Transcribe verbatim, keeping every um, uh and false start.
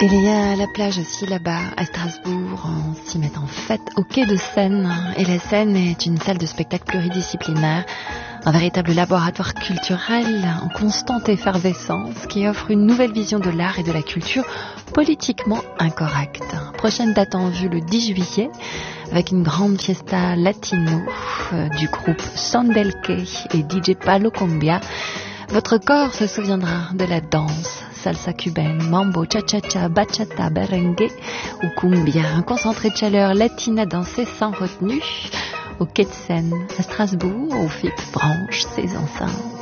Il y a la plage aussi là-bas, à Strasbourg. On s'y met en fête au quai de Seine. Et la Seine est une salle de spectacle pluridisciplinaire, un véritable laboratoire culturel en constante effervescence qui offre une nouvelle vision de l'art et de la culture politiquement incorrecte. Prochaine date en vue le dix juillet avec une grande fiesta latino euh, du groupe Sondelke et D J Palo Cumbia. Votre corps se souviendra de la danse, salsa cubaine, mambo, cha-cha-cha, bachata, merengue ou cumbia. Un concentré de chaleur latina dansé sans retenue au quai de Seine, à Strasbourg, où F I P branche ses enceintes.